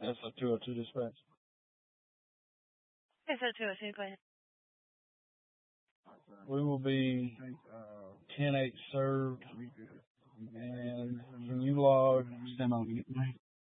SO202 dispatch. SO202, go ahead. We will be 10-8 served. And can you log